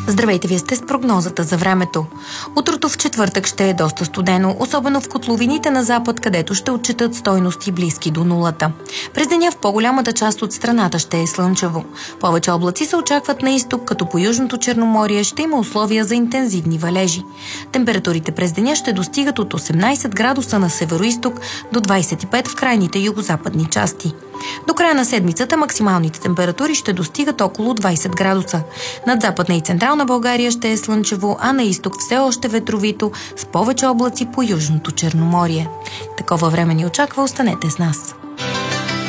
Здравейте, вие сте с прогнозата за времето. Утрото в четвъртък ще е доста студено, особено в котловините на запад, където ще отчитат стойности близки до нулата. През деня в по-голямата част от страната ще е слънчево. Повече облаци се очакват на изток, като по Южното Черноморие ще има условия за интензивни валежи. Температурите през деня ще достигат от 18 градуса на североизток до 25 в крайните югозападни части. До края на седмицата максималните температури ще достигат около 20 градуса. Над Западна и Централна България ще е слънчево, а на изток все още ветровито, с повече облаци по Южното Черноморие. Такова време ни очаква, останете с нас.